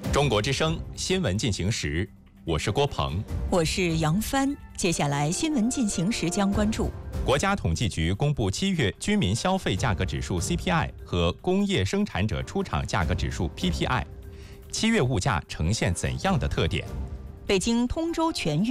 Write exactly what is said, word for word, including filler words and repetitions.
中国之声新闻进行时，我是郭鹏， 我是杨帆。接下来新闻进行时将关注： 国家统计局公布七月居民消费价格指数 C P I 和工业生产者出厂价格指数 P P I， 七月物价呈现怎样的特点？ 北京通州全域